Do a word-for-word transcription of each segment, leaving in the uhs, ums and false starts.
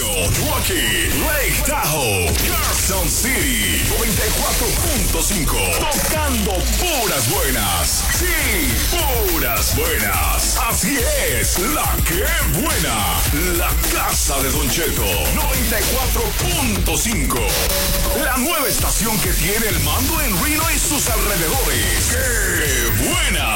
Radio, Rocky, Lake Tahoe, Carson City, noventa y cuatro punto cinco. Tocando puras buenas. Sí, puras buenas. Así es, la que buena. La casa de Don Cheto, noventa y cuatro punto cinco. La nueva estación que tiene el mando en Reno y sus alrededores. ¡Qué buena!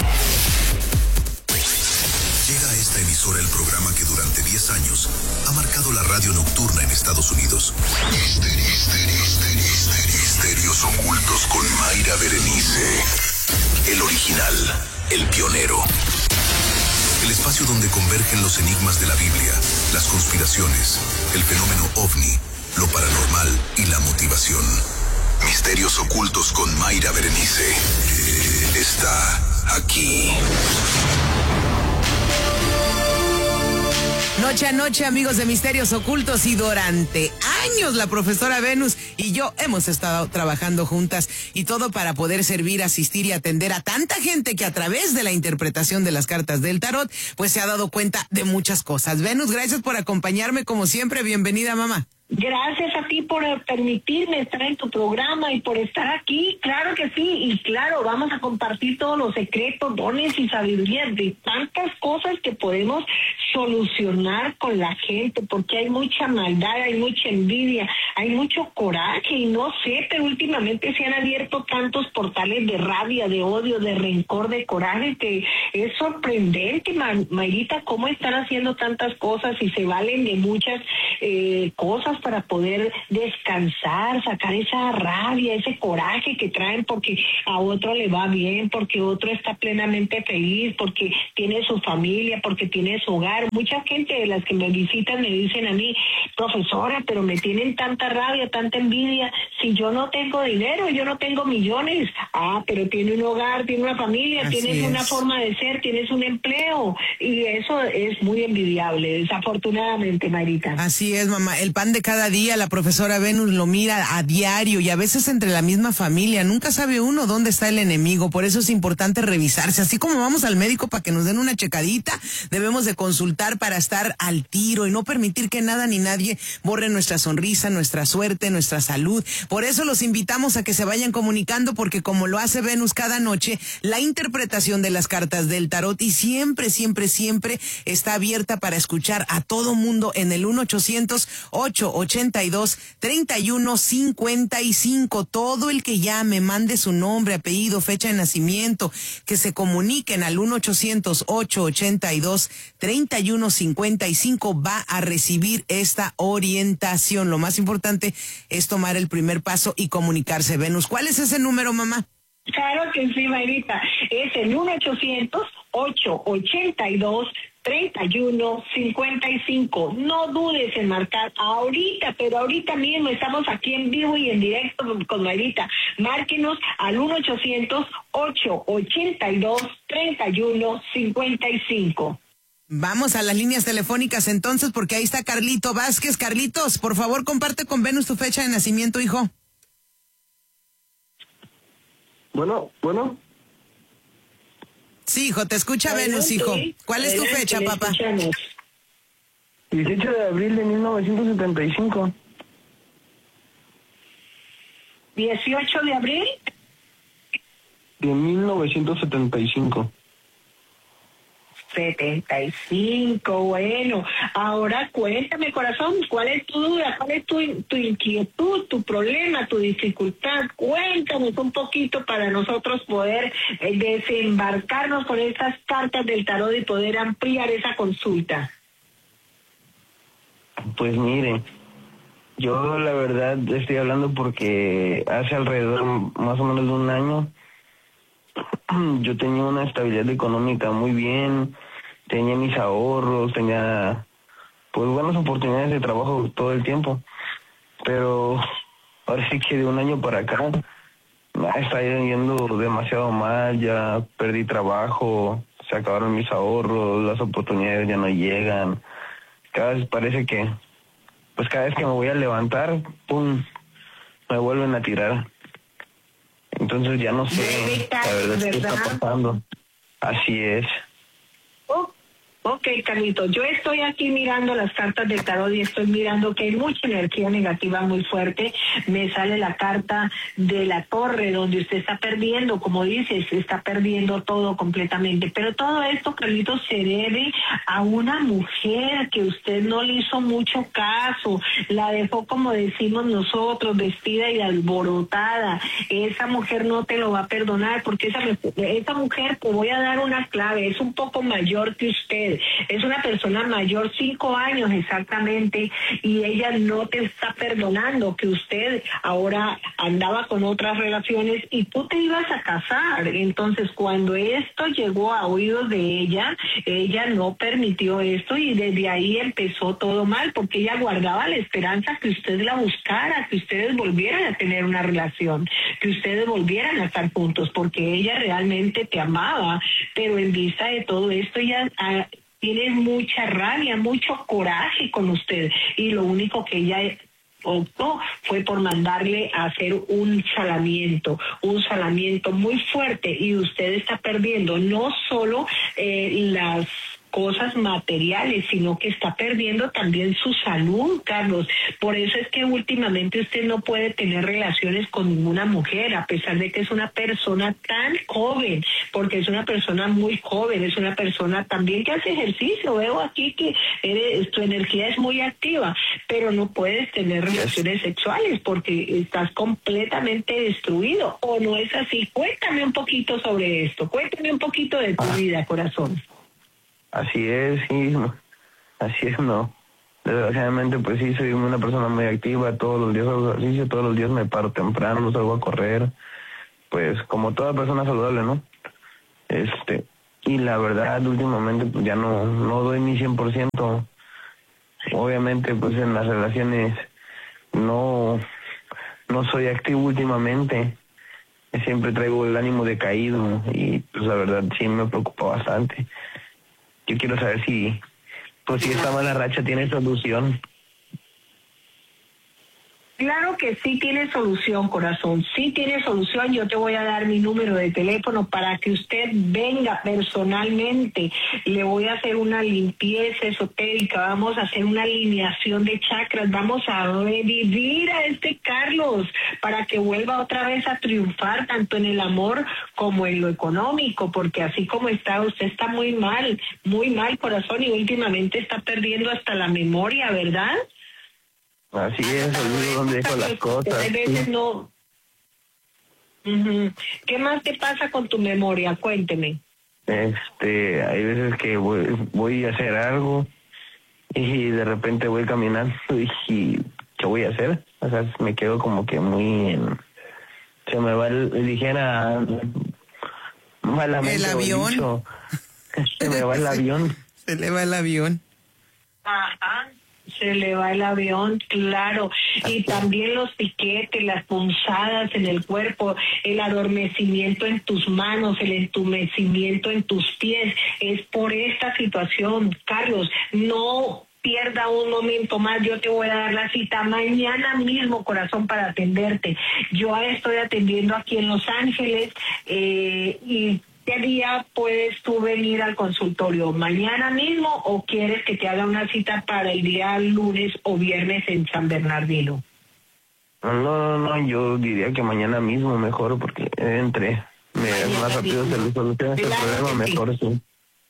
Llega a esta emisora el programa que durante diez años ha marcado la radio nocturna en Estados Unidos. Misterio, misterio, misterio, misterio, Misterios ocultos con Mayra Berenice. El original, el pionero. El espacio donde convergen los enigmas de la Biblia, las conspiraciones, el fenómeno ovni, lo paranormal y la motivación. Misterios ocultos con Mayra Berenice. Está aquí. Noche a noche, amigos de Misterios Ocultos, y durante años la profesora Venus y yo hemos estado trabajando juntas, y todo para poder servir, asistir y atender a tanta gente que a través de la interpretación de las cartas del tarot pues se ha dado cuenta de muchas cosas. Venus, gracias por acompañarme como siempre. Bienvenida, mamá. Gracias a ti por permitirme estar en tu programa y por estar aquí. Claro que sí, y claro, vamos a compartir todos los secretos, dones y sabiduría de tantas cosas que podemos solucionar con la gente, porque hay mucha maldad, hay mucha envidia, hay mucho coraje, y no sé, pero últimamente se han abierto tantos portales de rabia, de odio, de rencor, de coraje, que es sorprendente, Mayrita, cómo están haciendo tantas cosas y se valen de muchas eh, cosas para poder descansar, sacar esa rabia, ese coraje que traen porque a otro le va bien, porque otro está plenamente feliz, porque tiene su familia, porque tiene su hogar. Mucha gente de las que me visitan me dicen a mí, profesora, pero me tienen tanta rabia, tanta envidia, si yo no tengo dinero, yo no tengo millones. Ah, pero tiene un hogar, tiene una familia, Así tienes es. una forma de ser, tienes un empleo, y eso es muy envidiable, desafortunadamente, Mayrita. Así es, mamá. El pan de cada día, la profesora Venus lo mira a diario, y a veces entre la misma familia. Nunca sabe uno dónde está el enemigo. Por eso es importante revisarse. Así como vamos al médico para que nos den una checadita, debemos de consultar para estar al tiro y no permitir que nada ni nadie borre nuestra sonrisa, nuestra suerte, nuestra salud. Por eso los invitamos a que se vayan comunicando, porque como lo hace Venus cada noche, la interpretación de las cartas del tarot, y siempre, siempre, siempre está abierta para escuchar a todo mundo en el uno ochocientos, ocho ochenta y dos, treinta y uno cincuenta y cinco. Todo el que llame, mande su nombre, apellido, fecha de nacimiento, que se comuniquen al uno ochocientos, ocho ochenta y dos, treinta y uno cincuenta y cinco, va a recibir esta orientación. Lo más importante es tomar el primer paso y comunicarse. Venus, ¿cuál es ese número, mamá? Claro que sí, Mayrita. Es el uno ochocientos, ocho ochenta y dos, treinta y uno cincuenta y cinco. No dudes en marcar ahorita, pero ahorita mismo estamos aquí en vivo y en directo con Mayrita. Márquenos al uno ochocientos, ocho ochenta y dos, treinta y uno cincuenta y cinco. Vamos a las líneas telefónicas entonces, porque ahí está Carlito Vázquez. Carlitos, por favor, comparte con Venus tu fecha de nacimiento, hijo. Bueno, bueno. Sí, hijo, te escucha Adelante, Venus, hijo. ¿Cuál es tu adelante, fecha, le papá? escuchamos. dieciocho de abril de mil novecientos setenta y cinco. dieciocho de abril. De mil novecientos setenta y cinco. setenta y cinco, bueno. Ahora cuéntame, corazón, ¿cuál es tu duda? ¿Cuál es tu, tu inquietud, tu problema, tu dificultad? Cuéntanos un poquito para nosotros poder eh, desembarcarnos con estas cartas del tarot y poder ampliar esa consulta. Pues mire, yo la verdad estoy hablando porque hace alrededor más o menos de un año yo tenía una estabilidad económica muy bien, tenía mis ahorros, tenía pues buenas oportunidades de trabajo todo el tiempo, pero ahora sí que de un año para acá me está yendo demasiado mal, ya perdí trabajo, se acabaron mis ahorros, las oportunidades ya no llegan, cada vez parece que, pues cada vez que me voy a levantar, pum, me vuelven a tirar. Entonces ya no sé, la verdad, qué está pasando. Así es. Oh, Ok, Carlitos, yo estoy aquí mirando las cartas del tarot y estoy mirando que hay mucha energía negativa muy fuerte. Me sale la carta de la torre, donde usted está perdiendo, como dices, está perdiendo todo completamente. Pero todo esto, Carlitos, se debe a una mujer que usted no le hizo mucho caso, la dejó, como decimos nosotros, vestida y alborotada. Esa mujer no te lo va a perdonar, porque esa, esa mujer, te voy a dar una clave, es un poco mayor que usted. Es una persona mayor, cinco años exactamente, y ella no te está perdonando que usted ahora andaba con otras relaciones y tú te ibas a casar. Entonces, cuando esto llegó a oídos de ella, ella no permitió esto y desde ahí empezó todo mal, porque ella guardaba la esperanza que usted la buscara, que ustedes volvieran a tener una relación, que ustedes volvieran a estar juntos, porque ella realmente te amaba, pero en vista de todo esto ella ah, tiene mucha rabia, mucho coraje con usted, y lo único que ella optó fue por mandarle a hacer un salamiento, un salamiento muy fuerte, y usted está perdiendo no solo eh, las cosas materiales, sino que está perdiendo también su salud, Carlos. Por eso es que últimamente usted no puede tener relaciones con ninguna mujer, a pesar de que es una persona tan joven, porque es una persona muy joven, es una persona también que hace ejercicio. Veo aquí que eres, tu energía es muy activa, pero no puedes tener relaciones sexuales porque estás completamente destruido, ¿o no es así? Cuéntame un poquito sobre esto, cuéntame un poquito de tu vida, corazón. Así es, sí, así es, no. Desgraciadamente, pues sí, soy una persona muy activa, todos los días hago ejercicio, todos los días me paro temprano, salgo a correr, pues como toda persona saludable, ¿no? Este, y la verdad, últimamente, pues ya no, no doy mi cien por ciento. Obviamente, pues en las relaciones no, no soy activo últimamente. Siempre traigo el ánimo decaído y pues la verdad sí me preocupa bastante. Yo quiero saber si, pues si esta mala racha tiene solución. Claro que sí tiene solución, corazón, sí tiene solución. Yo te voy a dar mi número de teléfono para que usted venga personalmente. Le voy a hacer una limpieza esotérica, vamos a hacer una alineación de chakras, vamos a revivir a este Carlos para que vuelva otra vez a triunfar tanto en el amor como en lo económico, porque así como está, usted está muy mal, muy mal, corazón, y últimamente está perdiendo hasta la memoria, ¿verdad? Así es, olvido dónde dejo las cosas. A veces sí. no. Uh-huh. ¿Qué más te pasa con tu memoria? Cuénteme. Este, hay veces que voy, voy a hacer algo y de repente voy caminando y ¿qué voy a hacer? O sea, me quedo como que muy en, se me va el, dijera malamente el avión. Dicho, se me va el avión. Se le va el avión. Ajá. Se le va el avión, claro, y también los piquetes, las punzadas en el cuerpo, el adormecimiento en tus manos, el entumecimiento en tus pies, es por esta situación, Carlos. No pierda un momento más, yo te voy a dar la cita mañana mismo, corazón, para atenderte. Yo estoy atendiendo aquí en Los Ángeles eh, y ¿qué día puedes tú venir al consultorio? ¿Mañana mismo o quieres que te haga una cita para el día lunes o viernes en San Bernardino? No, no, no, yo diría que mañana mismo mejor, porque entre me, más rápido se le soluciona este claro problema, sí. mejor sí.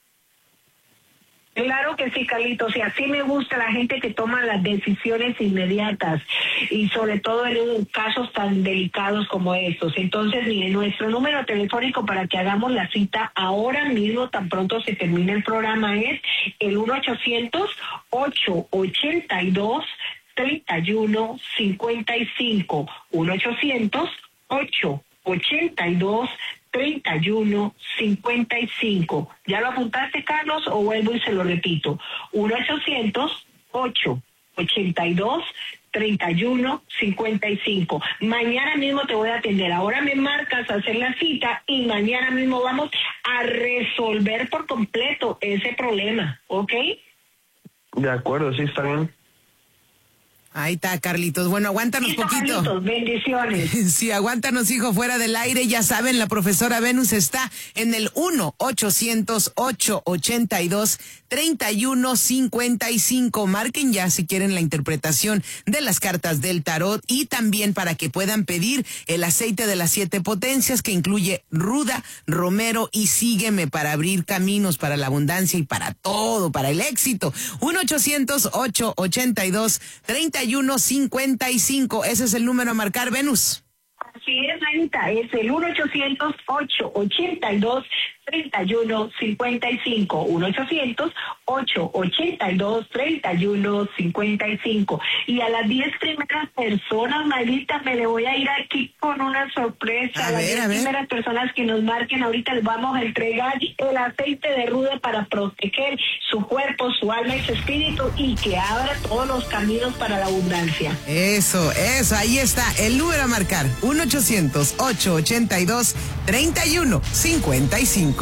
Claro que sí, Carlitos, y así me gusta la gente que toma las decisiones inmediatas y sobre todo en casos tan delicados como estos. Entonces, mire, nuestro número telefónico para que hagamos la cita ahora mismo, tan pronto se termine el programa, es el uno ochocientos, ocho ochenta y dos, treinta y uno cincuenta y cinco. uno ochocientos, ocho ochenta y dos, treinta y uno cincuenta y cinco. ¿Ya lo apuntaste, Carlos, o vuelvo y se lo repito? uno ochocientos, ocho ochenta y dos, treinta y uno cincuenta y cinco. Mañana mismo te voy a atender. Ahora me marcas a hacer la cita y mañana mismo vamos a resolver por completo ese problema, ¿ok? De acuerdo, sí, está bien. Ahí está, Carlitos. Bueno, aguántanos Listo, poquito. Carlitos, bendiciones. Sí, aguántanos, hijo, fuera del aire. Ya saben, la profesora Venus está en el uno ochocientos, ocho ochenta y dos, treinta y uno cincuenta y cinco. Marquen ya si quieren la interpretación de las cartas del tarot y también para que puedan pedir el aceite de las siete potencias que incluye ruda, romero y sígueme para abrir caminos para la abundancia y para todo, para el éxito. uno ochocientos, ocho ochenta y dos, treinta y uno cincuenta y cinco. Ese es el número a marcar, Venus. Así es, Anita, es el uno ochocientos, ocho ochenta y dos, treinta y uno cincuenta y cinco. uno ochocientos, ocho ochenta y dos, treinta y uno cincuenta y cinco. Y a las diez primeras personas, Marita, me le voy a ir aquí con una sorpresa. A A las ver, diez a ver. primeras personas que nos marquen, ahorita les vamos a entregar el aceite de ruda para proteger su cuerpo, su alma y su espíritu y que abra todos los caminos para la abundancia. Eso, eso, ahí está el número a marcar. uno ochocientos, ocho ochenta y dos, treinta y uno cincuenta y cinco.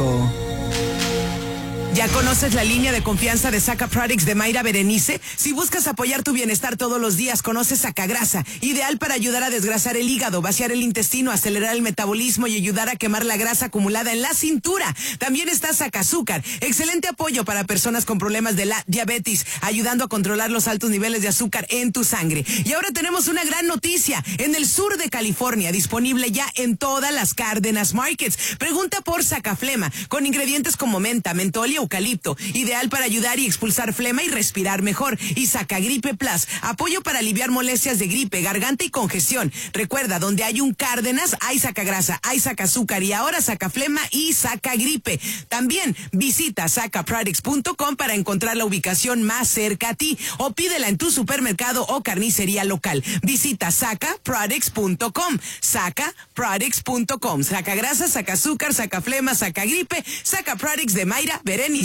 ¿Ya conoces la línea de confianza de Saca Products de Mayra Berenice? Si buscas apoyar tu bienestar todos los días, conoce Sacagrasa, ideal para ayudar a desgrasar el hígado, vaciar el intestino, acelerar el metabolismo y ayudar a quemar la grasa acumulada en la cintura. También está Sacazúcar, excelente apoyo para personas con problemas de la diabetes, ayudando a controlar los altos niveles de azúcar en tu sangre. Y ahora tenemos una gran noticia, en el sur de California, disponible ya en todas las Cárdenas Markets. Pregunta por Sacaflema, con ingredientes como menta, mentol y eucalipto, ideal para ayudar y expulsar flema y respirar mejor. Y Sacagripe Plus, apoyo para aliviar molestias de gripe, garganta y congestión. Recuerda, donde hay un Cárdenas, hay Sacagrasa, hay Sacazúcar y ahora Sacaflema y Sacagripe. También visita saca products punto com para encontrar la ubicación más cerca a ti o pídela en tu supermercado o carnicería local. Visita saca products punto com, saca products punto com. Sacagrasa, Sacazúcar, Sacaflema, Sacagripe, Saca Products de Mayra Berenice.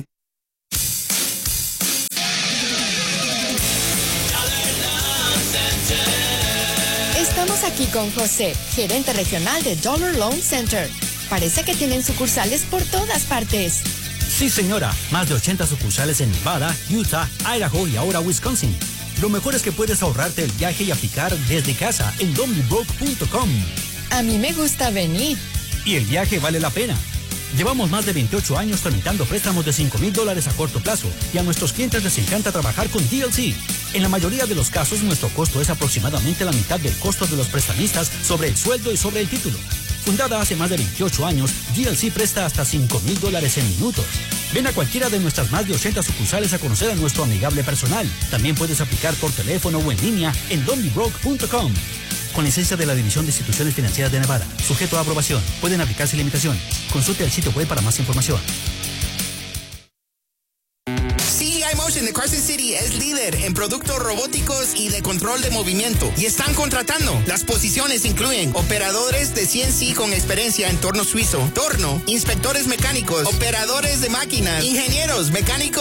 Estamos aquí con José, gerente regional de Dollar Loan Center. Parece que tienen sucursales por todas partes. Sí, señora. Más de ochenta sucursales en Nevada, Utah, Idaho y ahora Wisconsin. Lo mejor es que puedes ahorrarte el viaje y aplicar desde casa en domibroke punto com. A mí me gusta venir. Y el viaje vale la pena. Llevamos más de veintiocho años tramitando préstamos de cinco mil dólares a corto plazo y a nuestros clientes les encanta trabajar con D L C. En la mayoría de los casos, nuestro costo es aproximadamente la mitad del costo de los prestamistas sobre el sueldo y sobre el título. Fundada hace más de veintiocho años, D L C presta hasta cinco mil dólares en minutos. Ven a cualquiera de nuestras más de ochenta sucursales a conocer a nuestro amigable personal. También puedes aplicar por teléfono o en línea en domibroke punto com. Con licencia de la División de Instituciones Financieras de Nevada. Sujeto a aprobación. Pueden aplicarse limitaciones. Consulte el sitio web para más información. C E I Motion de Carson City es líder en productos robóticos y de control de movimiento y están contratando. Las posiciones incluyen operadores de C N C con experiencia en torno suizo, torno, inspectores mecánicos, operadores de máquinas, ingenieros mecánicos